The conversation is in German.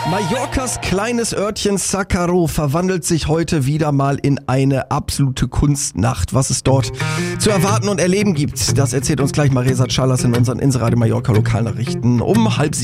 Mallorcas kleines Örtchen Sacaro verwandelt sich heute wieder mal in eine absolute Kunstnacht. Was es dort zu erwarten und erleben gibt, das erzählt uns gleich Maresa Chalas in unseren Inseradio Mallorca Lokalnachrichten um 6:30.